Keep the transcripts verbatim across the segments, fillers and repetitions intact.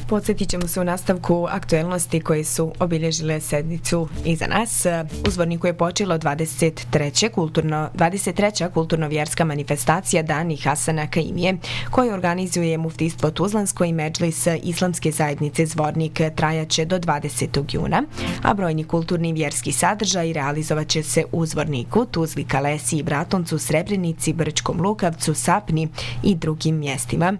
Podsjetit ćemo se u nastavku aktuelnosti koje su obilježile sednicu iza nas. U Zvorniku je počelo dvadeset treća kulturno, dvadeset treća kulturno-vjerska manifestacija Dani Hasana Kaimije, koju organizuje Muftijstvo Tuzlansko i Medžlis Islamske zajednice Zvornik. Trajaće do dvadesetog juna, a brojni kulturni i vjerski sadržaj realizovat će se u Zvorniku, Tuzli, Kalesi i Bratuncu, Srebrenici, Brčkom Lukavcu, Sapni i drugim mjestima.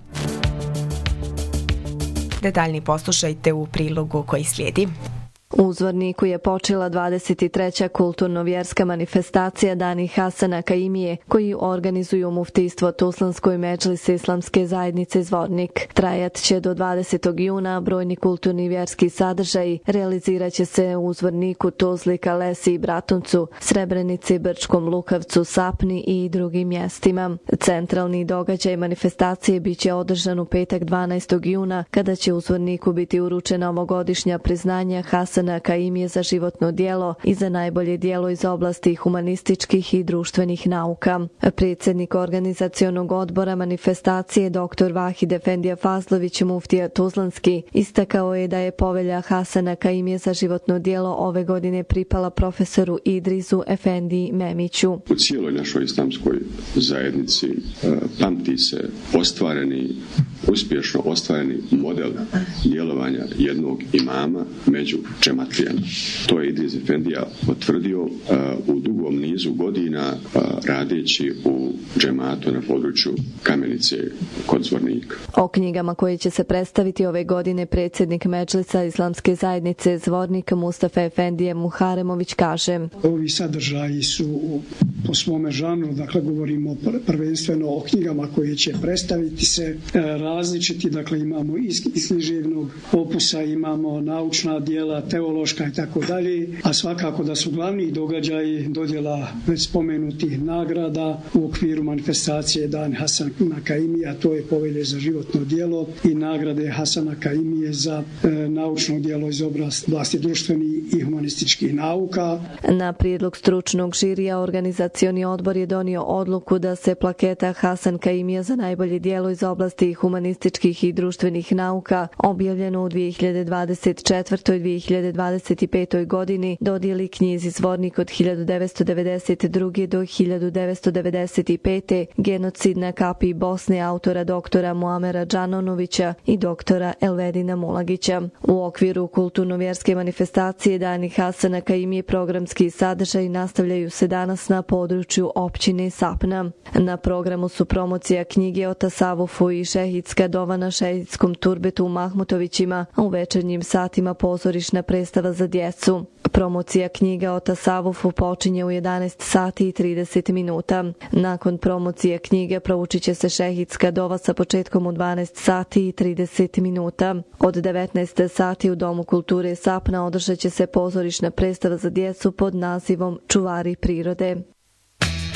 Detaljni poslušajte u prilogu koji slijedi. U Zvorniku je počela dvadeset treća kulturno-vjerska manifestacija Dani Hasana Kaimije, koji organizuju Muftijstvo Tuzlansko i Medžlis Islamske zajednice Zvornik. Trajat će do dvadesetog juna, brojni kulturni i vjerski sadržaji realizirat će se u Zvorniku, Tuzli, Kalesi i Bratuncu, Srebrenici, Brčkom Lukavcu, Sapni i drugim mjestima. Centralni događaj manifestacije biće održan u petak dvanaestog juna, kada će u Zvorniku biti uručena ovogodišnja priznanja Hasana Kaimije za životno djelo i za najbolje djelo iz oblasti humanističkih i društvenih nauka. Predsjednik organizacionog odbora manifestacije doktor Vahid Efendija Fazlović Muftija Tuzlanski istakao je da je povelja Hasana Kaimije za životno djelo ove godine pripala profesoru Idrisu Efendiji Memiću. U cijeloj našoj islamskoj zajednici pamti se ostvareni, uspješno ostvareni model djelovanja jednog imama među džematlijama. To je Idris Efendija potvrdio uh, u dugom nizu godina uh, radeći u džematu na području Kamenice kod Zvornika. O knjigama koje će se predstaviti ove godine predsjednik Medžlisa Islamske zajednice Zvornik Mustafa Efendije Muharemović kaže: Ovi sadržaji su po svome žanru, dakle govorimo prvenstveno o knjigama koje će predstaviti se različiti, dakle imamo iz književnog opusa, imamo naučna djela, teološka i tako dalje, a svakako da su glavni događaji dodjela već spomenutih nagrada u okviru manifestacije Dan Hasana Kaimije, a to je povelje za životno djelo, i nagrade Hasana Kaimije za e, naučno djelo iz oblasti društvenih i humanističkih nauka. Na prijedlog stručnog žirija organizacioni odbor je donio odluku da se plaketa Hasan Kaimije za najbolje djelo iz oblasti humanističkih i društvenih nauka, objavljeno u dvije hiljade dvadeset četvrtoj i dvije hiljade dvadeset petoj godini, dodijeli knjizi Zvornik od hiljadu devetsto devedeset druge do hiljadu devetsto devedeset pete. Genocid na kapiji Bosne autora doktora Muamera Džanonovića i doktora Elvedina Mulagića. U okviru kulturno-vjerske manifestacije Dani Hasana Kaimije programski sadržaj nastavljaju se danas na području općine Sapna. Na programu su promocija knjige o Tasavufu i šehidska dova na šehidskom turbetu u Mahmutovićima, a u večernjim satima pozorišna predstava za djecu. Promocija knjiga o Tasavufu počinje u jedanaest sati i trideset minuta. Nakon promocije knjige proučit će se šehidska dova sa početkom u dvanaest sati i trideset minuta. Od devetnaest sati u Domu kulture Sapna održat će se pozorišna predstava za djecu pod nazivom Čuvari prirode.